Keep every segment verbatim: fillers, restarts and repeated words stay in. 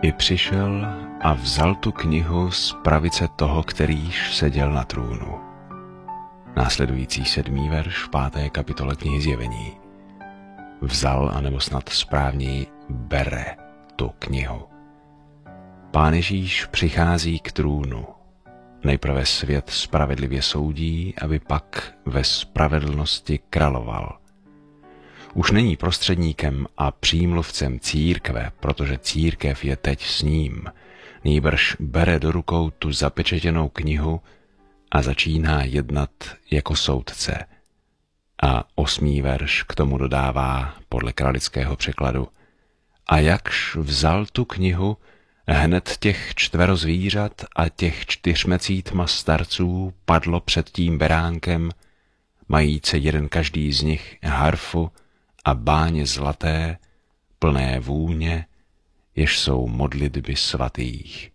I přišel a vzal tu knihu z pravice toho, kterýž seděl na trůnu. Následující sedmý verš v páté kapitole knihy Zjevení. Vzal, anebo snad správněji bere tu knihu. Pán Ježíš přichází k trůnu. Nejprve svět spravedlivě soudí, aby pak ve spravedlnosti královal. Už není prostředníkem a přímluvcem církve, protože církev je teď s ním. Nýbrž bere do rukou tu zapečetěnou knihu a začíná jednat jako soudce. A osmý verš k tomu dodává podle kralického překladu. A jakž vzal tu knihu, hned těch čtvero zvířat a těch čtyřmecítma starců padlo před tím beránkem, majíce jeden každý z nich harfu a báně zlaté, plné vůně, jež jsou modlitby svatých.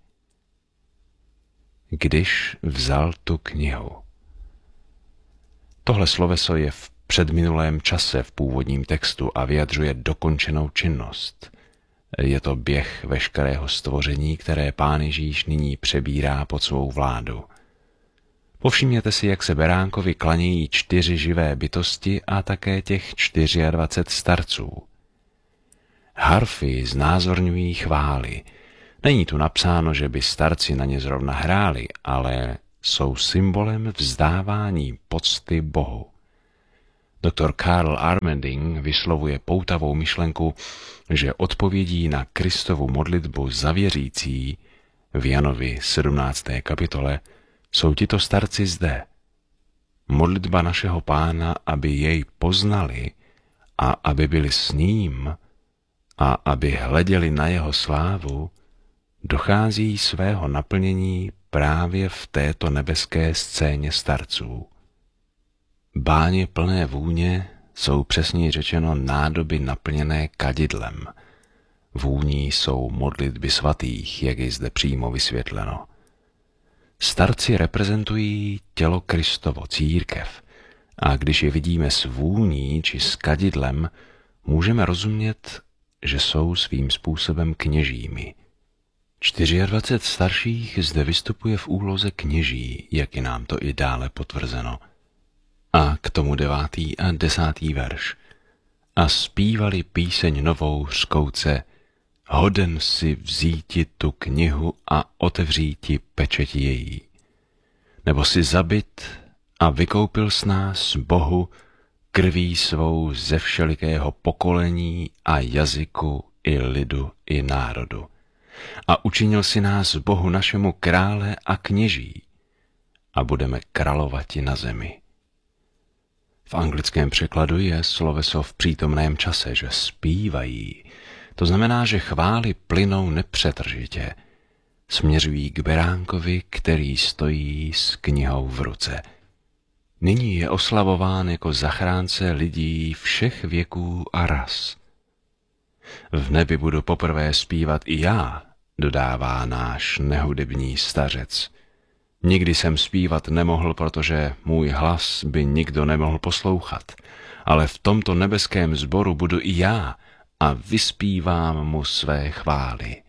Když vzal tu knihu. Tohle sloveso je v předminulém čase v původním textu a vyjadřuje dokončenou činnost. Je to běh veškerého stvoření, které Pán Ježíš nyní přebírá pod svou vládu. Povšimněte si, jak se beránkovi klanějí čtyři živé bytosti a také těch dvacet čtyři starců. Harfy znázorňují chvály. Není tu napsáno, že by starci na ně zrovna hráli, ale jsou symbolem vzdávání pocty Bohu. Doktor Karl Armending vyslovuje poutavou myšlenku, že odpovědí na Kristovu modlitbu za věřící v Janovi sedmnácté kapitole jsou tito starci zde. Modlitba našeho Pána, aby jej poznali a aby byli s ním a aby hleděli na jeho slávu, dochází svého naplnění právě v této nebeské scéně starců. Báně plné vůně jsou přesně řečeno nádoby naplněné kadidlem. Vůní jsou modlitby svatých, jak je zde přímo vysvětleno. Starci reprezentují tělo Kristovo, církev, a když je vidíme s vůní či s kadidlem, můžeme rozumět, že jsou svým způsobem kněžími. dvacet čtyři starších zde vystupuje v úloze kněží, jak je nám to i dále potvrzeno. A k tomu devátý a desátý verš. A zpívali píseň novou řkouce, hoden si vzíti tu knihu a otevříti pečeti její. Nebo si zabit a vykoupil s nás Bohu krví svou ze všelikého pokolení a jazyku i lidu i národu. A učinil si nás Bohu našemu krále a kněží a budeme královati na zemi. V anglickém překladu je sloveso v přítomném čase, že zpívají. To znamená, že chvály plynou nepřetržitě. Směřují k beránkovi, který stojí s knihou v ruce. Nyní je oslavován jako zachránce lidí všech věků a ras. V nebi budu poprvé zpívat i já, dodává náš nehudební stařec. Nikdy jsem zpívat nemohl, protože můj hlas by nikdo nemohl poslouchat, ale v tomto nebeském sboru budu i já a vyspívám mu své chvály.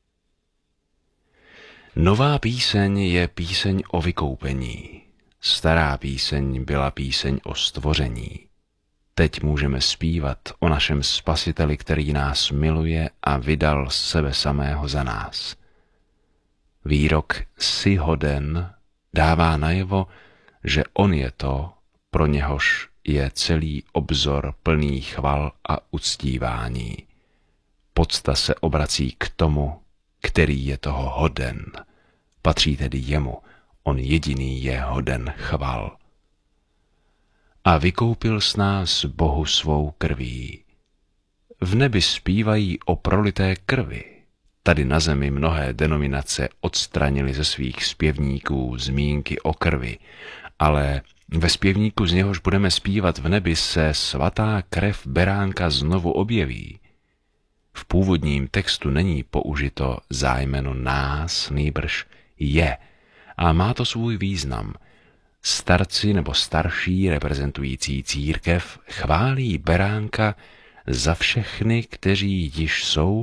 Nová píseň je píseň o vykoupení. Stará píseň byla píseň o stvoření. Teď můžeme zpívat o našem Spasiteli, který nás miluje a vydal sebe samého za nás. Výrok si hoden dává najevo, že on je to, pro něhož je celý obzor plný chval a uctívání. Podsta se obrací k tomu, který je toho hoden. Patří tedy jemu, on jediný je hoden chval. A vykoupil s nás Bohu svou krví. V nebi zpívají o prolité krvi. Tady na zemi mnohé denominace odstranily ze svých zpěvníků zmínky o krvi, ale ve zpěvníku, z něhož budeme zpívat v nebi, se svatá krev beránka znovu objeví. V původním textu není použito zájmeno nás, nýbrž je, a má to svůj význam. Starci nebo starší reprezentující církev chválí beránka za všechny, kteří již jsou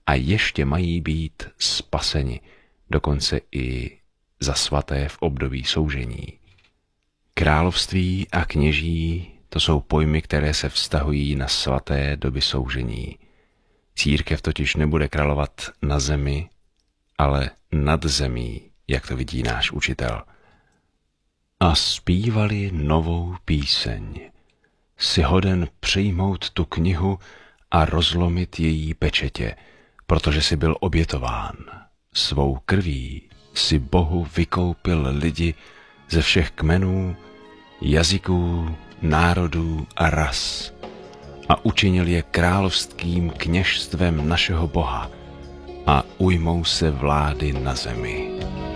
a ještě mají být spaseni, dokonce i za svaté v období soužení. Království a kněží, to jsou pojmy, které se vztahují na svaté doby soužení. Církev totiž nebude královat na zemi, ale nad zemí, jak to vidí náš učitel. A zpívali novou píseň. Si hoden přijmout tu knihu a rozlomit její pečetě, protože si byl obětován. Svou krví si Bohu vykoupil lidi ze všech kmenů, jazyků, národů a ras a učinil je královským kněžstvem našeho Boha a ujmou se vlády na zemi.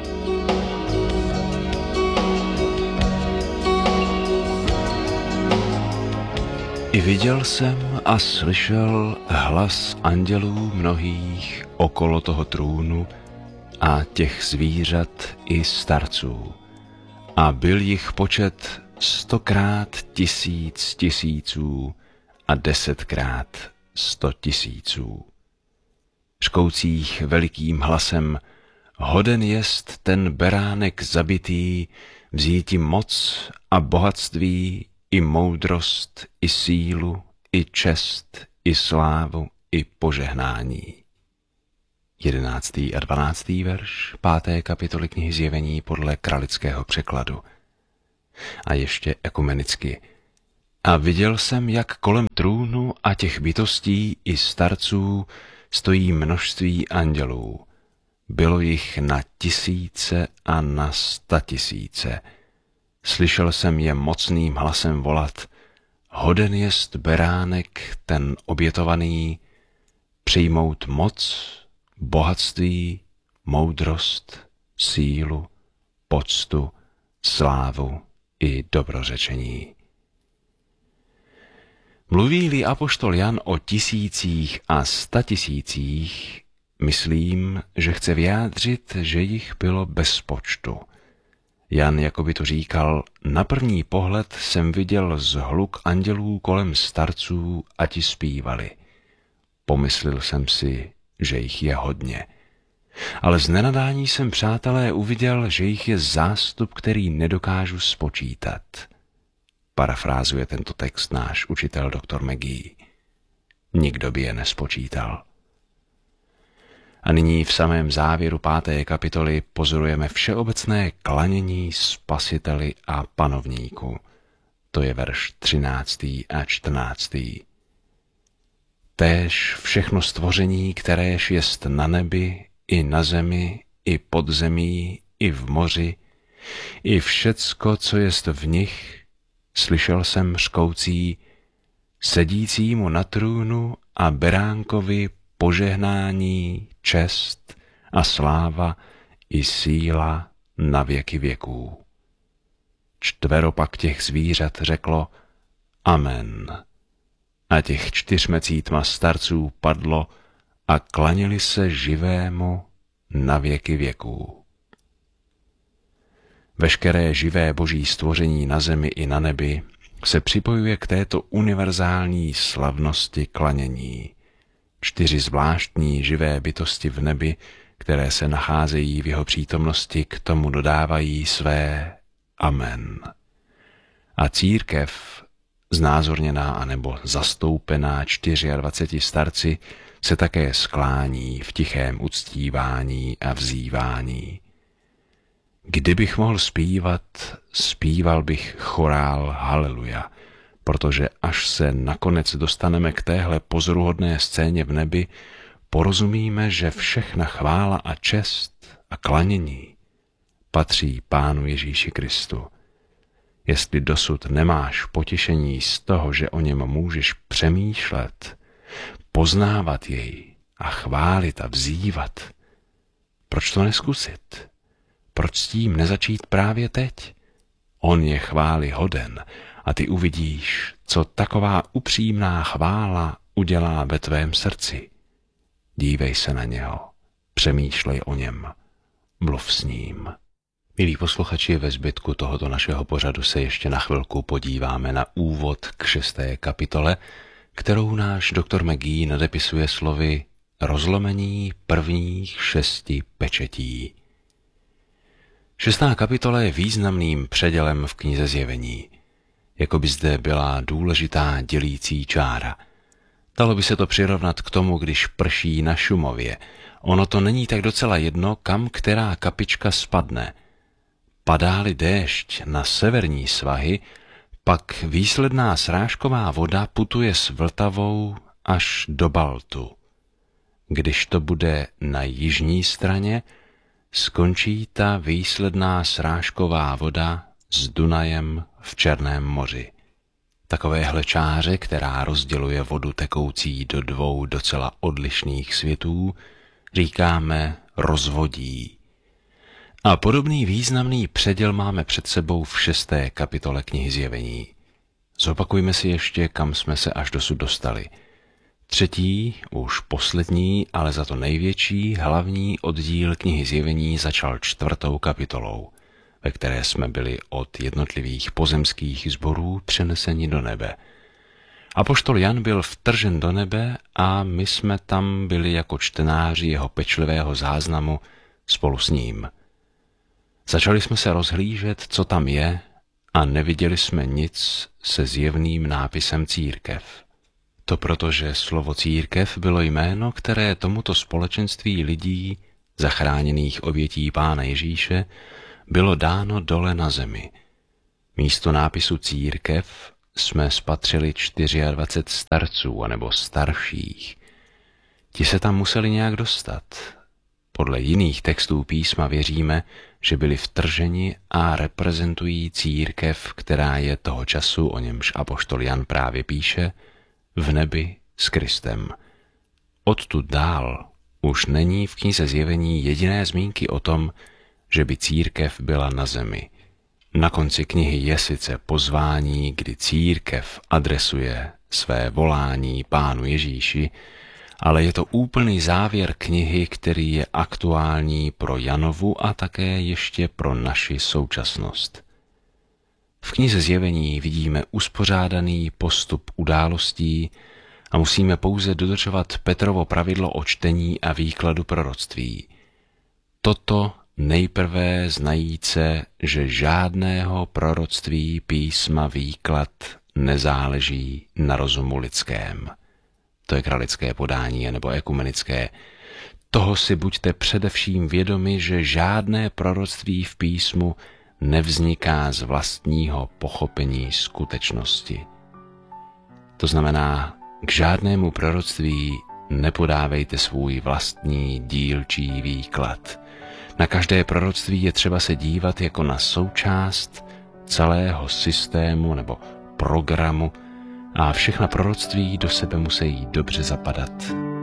I viděl jsem a slyšel hlas andělů mnohých okolo toho trůnu a těch zvířat i starců. A byl jich počet stokrát tisíc tisíců a desetkrát sto tisíců. Řkoucích velikým hlasem: hoden jest ten beránek zabitý vzíti moc a bohatství i moudrost, i sílu, i čest, i slávu, i požehnání. Jedenáctý a dvanáctý verš páté kapitoly knihy Zjevení podle kralického překladu. A ještě ekumenicky. A viděl jsem, jak kolem trůnu a těch bytostí i starců stojí množství andělů. Bylo jich na tisíce a na statisíce. Slyšel jsem je mocným hlasem volat: hoden jest beránek ten obětovaný, přijmout moc, bohatství, moudrost, sílu, poctu, slávu i dobrořečení. Mluví-li apoštol Jan o tisících a statisících, myslím, že chce vyjádřit, že jich bylo bez počtu. Jan jakoby to říkal: na první pohled jsem viděl zhluk andělů kolem starců a ti zpívali. Pomyslel jsem si, že jich je hodně. Ale z nenadání jsem, přátelé, uviděl, že jich je zástup, který nedokážu spočítat. Parafrázuje tento text náš učitel doktor McGee. Nikdo by je nespočítal. A nyní v samém závěru páté kapitoly pozorujeme všeobecné klanění Spasiteli a Panovníku. To je verš třináctý a čtrnáctý. Též všechno stvoření, kteréž jest na nebi, i na zemi, i pod zemí, i v moři, i všecko, co jest v nich, slyšel jsem řkoucí: sedícímu na trůnu a beránkovi požehnání, čest a sláva i síla na věky věků. Čtvero pak těch zvířat řeklo: Amen. A těch čtyřmecítma starců padlo a klaněli se živému na věky věků. Veškeré živé boží stvoření na zemi i na nebi se připojuje k této univerzální slavnosti klanění. Čtyři zvláštní živé bytosti v nebi, které se nacházejí v jeho přítomnosti, k tomu dodávají své amen. A církev, znázorněná anebo zastoupená dvaceti čtyřmi starci, se také sklání v tichém uctívání a vzývání. Kdybych mohl zpívat, zpíval bych chorál Haleluja, protože až se nakonec dostaneme k téhle pozoruhodné scéně v nebi, porozumíme, že všechna chvála a čest a klanění patří Pánu Ježíši Kristu. Jestli dosud nemáš potěšení z toho, že o něm můžeš přemýšlet, poznávat jej a chválit a vzývat, proč to neskusit? Proč s tím nezačít právě teď? On je chvály hoden a ty uvidíš, co taková upřímná chvála udělá ve tvém srdci. Dívej se na něho, přemýšlej o něm, mluv s ním. Milí posluchači, ve zbytku tohoto našeho pořadu se ještě na chvilku podíváme na úvod k šesté kapitole, kterou náš doktor McGee nadepisuje slovy: rozlomení prvních šesti pečetí. Šestá kapitola je významným předělem v knize Zjevení. Jako by zde byla důležitá dělící čára. Dalo by se to přirovnat k tomu, když prší na Šumově. Ono to není tak docela jedno, kam která kapička spadne. Padá-li déšť na severní svahy, pak výsledná srážková voda putuje s Vltavou až do Baltu. Když to bude na jižní straně, skončí ta výsledná srážková voda s Dunajem v Černém moři. Takovéhle čáře, která rozděluje vodu tekoucí do dvou docela odlišných světů, říkáme rozvodí. A podobný významný předěl máme před sebou v šesté kapitole knihy Zjevení. Zopakujme si ještě, kam jsme se až dosud dostali. Třetí, už poslední, ale za to největší, hlavní oddíl knihy Zjevení začal čtvrtou kapitolou, ve které jsme byli od jednotlivých pozemských sborů přeneseni do nebe. Apoštol Jan byl vtržen do nebe a my jsme tam byli jako čtenáři jeho pečlivého záznamu spolu s ním. Začali jsme se rozhlížet, co tam je, a neviděli jsme nic se zjevným nápisem církev. To proto, že slovo církev bylo jméno, které tomuto společenství lidí, zachráněných obětí Pána Ježíše, bylo dáno dole na zemi. Místo nápisu církev jsme spatřili dvacet čtyři starců anebo starších. Ti se tam museli nějak dostat. Podle jiných textů písma věříme, že byli vtrženi a reprezentují církev, která je toho času, o němž apoštol Jan právě píše, v nebi s Kristem. Odtud dál už není v knize Zjevení jediné zmínky o tom, že by církev byla na zemi. Na konci knihy je sice pozvání, kdy církev adresuje své volání Pánu Ježíši, ale je to úplný závěr knihy, který je aktuální pro Janovu a také ještě pro naši současnost. V knize Zjevení vidíme uspořádaný postup událostí a musíme pouze dodržovat Petrovo pravidlo o čtení a výkladu proroctví. Toto nejprve znajíce, že žádného proroctví písma výklad nezáleží na rozumu lidském. To je kralické podání nebo ekumenické. Toho si buďte především vědomi, že žádné proroctví v písmu nevzniká z vlastního pochopení skutečnosti. To znamená, k žádnému proroctví nepodávejte svůj vlastní dílčí výklad. Na každé proroctví je třeba se dívat jako na součást celého systému nebo programu a všechna proroctví do sebe musí dobře zapadat.